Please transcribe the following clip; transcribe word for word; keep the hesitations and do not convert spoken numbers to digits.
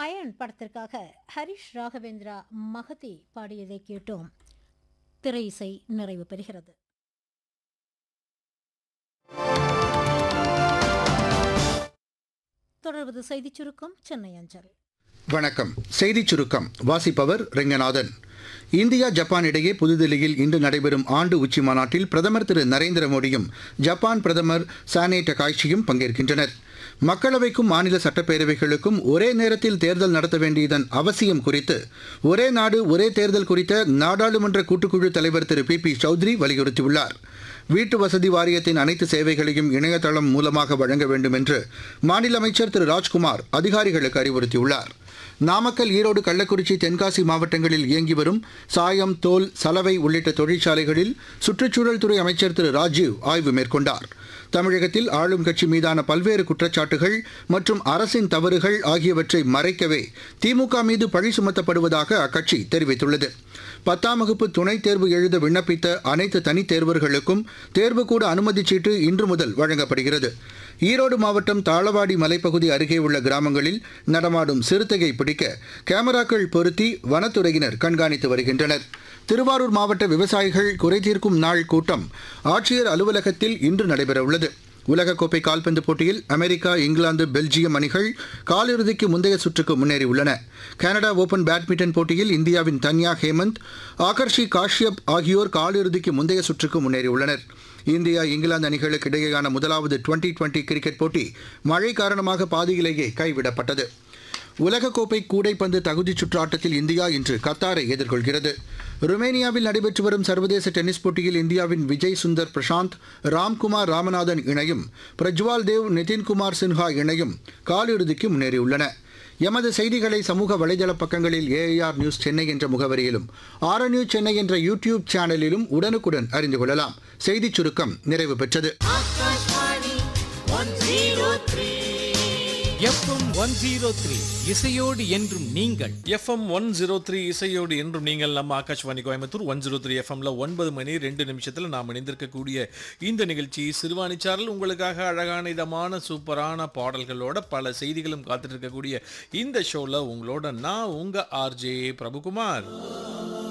Iron படத்திற்காக ஹரிஷ் ராகவேந்திரா மகதி பாடியதை கேட்டோம். திரை இசை நிறைவு பெறுகிறது. தொடர்வது செய்திச் சுருக்கம், சென்னை அஞ்சல். வணக்கம். செய்திச் சுருக்கம் வாசிப்பவர் ரெங்கநாதன். இந்தியா ஜப்பான் இடையே புதுதில்லியில் இன்று நடைபெறும் ஆண்டு உச்சி மாநாட்டில் பிரதமர் திரு நரேந்திர மோடியும் ஜப்பான் பிரதமர் சானே டகாய்ச்சியும் பங்கேற்கின்றனர். மக்களவைக்கும் மாநில சட்டப்பேரவைகளுக்கும் ஒரே நேரத்தில் தேர்தல் நடத்த வேண்டியதன் அவசியம் குறித்து ஒரே நாடு ஒரே தேர்தல் குறித்த நாடாளுமன்ற கூட்டுக்குழு தலைவர் திரு பி பி சௌத்ரி வலியுறுத்தியுள்ளார். வீட்டு வசதி வாரியத்தின் அனைத்து சேவைகளையும் இணையதளம் மூலமாக வழங்க வேண்டும் என்று மாநில அமைச்சர் திரு ராஜ்குமார் அதிகாரிகளுக்கு அறிவுறுத்தியுள்ளார். நாமக்கல், ஈரோடு, கள்ளக்குறிச்சி, தென்காசி மாவட்டங்களில் இயங்கி வரும் சாயம், தோல், சலவை உள்ளிட்ட தொழிற்சாலைகளில் சுற்றுச்சூழல் துறை அமைச்சர் திரு ராஜீவ் ஆய்வு மேற்கொண்டார். தமிழகத்தில் ஆளும் கட்சி மீதான பல்வேறு குற்றச்சாட்டுகள் மற்றும் அரசின் தவறுகள் ஆகியவற்றை மறைக்கவே திமுக மீது பழி சுமத்தப்படுவதாக அக்கட்சி தெரிவித்துள்ளது. பத்தாம் வகுப்பு துணைத் தேர்வு எழுத விண்ணப்பித்த அனைத்து தனித் தேர்வர்களுக்கும் தேர்வுக்கூட அனுமதிச் சீட்டு இன்று முதல் வழங்கப்படுகிறது. ஈரோடு மாவட்டம் தாளவாடி மலைப்பகுதி அருகே உள்ள கிராமங்களில் நடமாடும் சிறுத்தையை பிடிக்க கேமராக்கள் பொருத்தி வனத்துறையினர் கண்காணித்து வருகின்றனர். திருவாரூர் மாவட்ட விவசாயிகள் குறைதீர்க்கும் நாள் கூட்டம் ஆட்சியர் அலுவலகத்தில் இன்று நடைபெறவுள்ளது. உலகக்கோப்பை கால்பந்து போட்டியில் அமெரிக்கா, இங்கிலாந்து, பெல்ஜியம் அணிகள் காலிறுதிக்கு முந்தைய சுற்றுக்கு முன்னேறியுள்ளன. கனடா ஓபன் பேட்மிண்டன் போட்டியில் இந்தியாவின் தன்யா ஹேமந்த், ஆகர்ஷி காஷ்யப் ஆகியோர் காலிறுதிக்கு முந்தைய சுற்றுக்கு முன்னேறியுள்ளனர். இந்தியா, இங்கிலாந்து அணிகளுக்கு இடையேயான முதலாவது டுவெண்டி டுவெண்டி கிரிக்கெட் போட்டி மழை காரணமாக பாதியிலேயே கைவிடப்பட்டது. உலகக்கோப்பை கூடைப்பந்து தகுதிச் சுற்று ஆட்டத்தில் இந்தியா இன்று கத்தாரை எதிர்கொள்கிறது. ருமேனியாவில் நடைபெற்று வரும் சர்வதேச டென்னிஸ் போட்டியில் இந்தியாவின் விஜய் சுந்தர் பிரசாந்த், ராம்குமார் ராமநாதன் இணையும் பிரஜ்வால் தேவ், நிதின்குமார் சின்ஹா இணையும் காலிறுதிக்கு முன்னேறியுள்ளன. எமது செய்திகளை சமூக வலைதள பக்கங்களில் ஏஐஆர் நியூஸ் சென்னை என்ற முகவரியிலும் ஆர் நியூஸ் சென்னை என்ற யூடியூப் சேனலிலும் உடனுக்குடன் அறிந்து கொள்ளலாம். செய்திச் சுருக்கம் நிறைவு பெற்றது. எஃப்எம் ஒன் ஜீரோ த்ரீ இசையோடு என்றும் நீங்கள். எஃப்எம் ஒன் ஜீரோ த்ரீ இசையோடு என்றும் நீங்கள். நம்ம Akashvani Coimbatore one zero three எஃப்எம்ல ஒன்பது மணி ரெண்டு நிமிஷத்தில் நாம் இணைந்திருக்கக்கூடிய இந்த நிகழ்ச்சி சிறுவாணி சாரல். உங்களுக்காக அழகான இதமான சூப்பரான பாடல்களோட பல செய்திகளும் காத்துட்டு இருக்கக்கூடிய இந்த ஷோவில் உங்களோட நான் உங்க ஆர்ஜே பிரபுகுமார்.